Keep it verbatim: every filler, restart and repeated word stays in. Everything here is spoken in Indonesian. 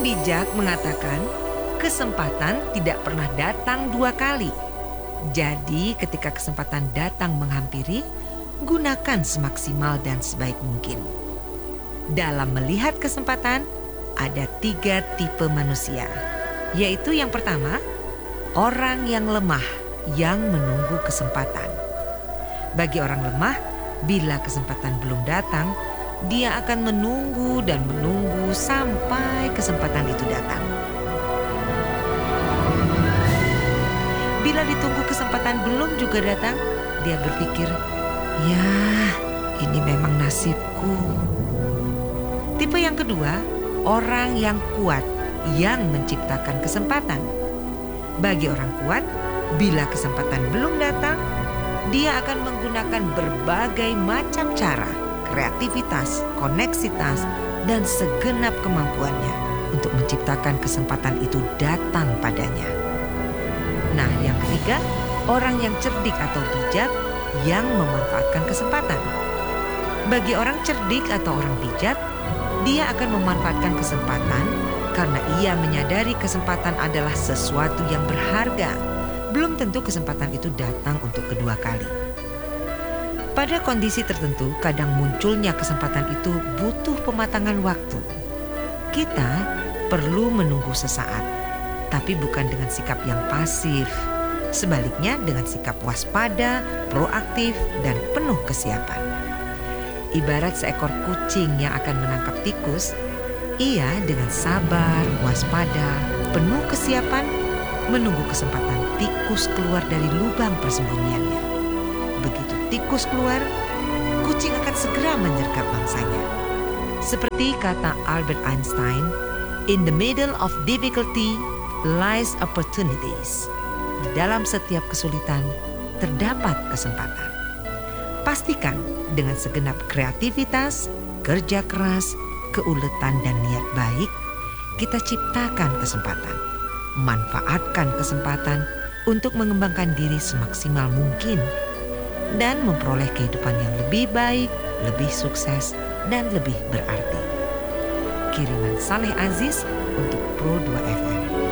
bijak mengatakan, kesempatan tidak pernah datang dua kali. Jadi ketika kesempatan datang menghampiri, gunakan semaksimal dan sebaik mungkin. Dalam melihat kesempatan, ada tiga tipe manusia. Yaitu yang pertama, orang yang lemah yang menunggu kesempatan. Bagi orang lemah, bila kesempatan belum datang, dia akan menunggu dan menunggu sampai kesempatan itu datang. Bila ditunggu kesempatan belum juga datang, dia berpikir, ya ini memang nasibku. Tipe yang kedua, orang yang kuat yang menciptakan kesempatan. Bagi orang kuat, bila kesempatan belum datang, dia akan menggunakan berbagai macam cara, kreativitas, koneksitas, dan segenap kemampuannya untuk menciptakan kesempatan itu datang padanya. Nah, yang ketiga, orang yang cerdik atau bijak yang memanfaatkan kesempatan. Bagi orang cerdik atau orang bijak, dia akan memanfaatkan kesempatan karena ia menyadari kesempatan adalah sesuatu yang berharga. Belum tentu kesempatan itu datang untuk kedua kali. Pada kondisi tertentu, kadang munculnya kesempatan itu butuh pematangan waktu. Kita perlu menunggu sesaat, tapi bukan dengan sikap yang pasif. Sebaliknya dengan sikap waspada, proaktif, dan penuh kesiapan. Ibarat seekor kucing yang akan menangkap tikus, ia dengan sabar, waspada, penuh kesiapan, menunggu kesempatan tikus keluar dari lubang persembunyiannya. Begitu tikus keluar, kucing akan segera menyergap mangsanya. Seperti kata Albert Einstein, "In the middle of difficulty lies opportunities." Di dalam setiap kesulitan terdapat kesempatan. Pastikan dengan segenap kreativitas, kerja keras, keuletan dan niat baik, kita ciptakan kesempatan. Manfaatkan kesempatan untuk mengembangkan diri semaksimal mungkin dan memperoleh kehidupan yang lebih baik, lebih sukses, dan lebih berarti. Kiriman Saleh Aziz untuk Pro dua F M.